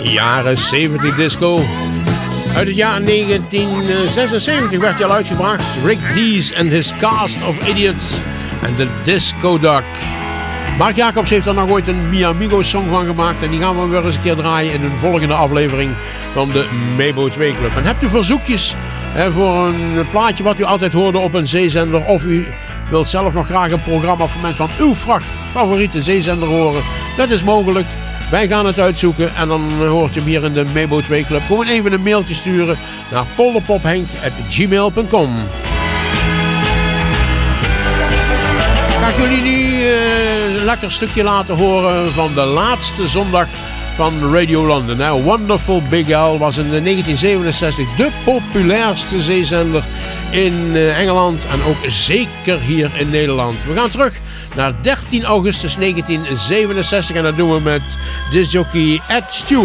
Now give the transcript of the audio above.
jaren 70 disco. Uit het jaar 1976 werd hij al uitgebracht. Rick Dees and his Cast of Idiots en de Disco Duck. Mark Jacobs heeft er nog ooit een Mi Amigo song van gemaakt. En die gaan we weer eens een keer draaien in een volgende aflevering van de Mabo 2 Club. En hebt u verzoekjes voor een plaatje wat u altijd hoorde op een zeezender? Of u wilt zelf nog graag een programma van uw favoriete zeezender horen? Dat is mogelijk. Wij gaan het uitzoeken en dan hoort je hem hier in de Mabo 2 Club. Gewoon even een mailtje sturen naar polderpophenk@gmail.com. Ga ik jullie nu een lekker stukje laten horen van de laatste zondag van Radio London. Wonderful Big Al was in 1967 de populairste zeezender in Engeland en ook zeker hier in Nederland. We gaan terug naar 13 augustus 1967 en dat doen we met discjockey Ed Stewart.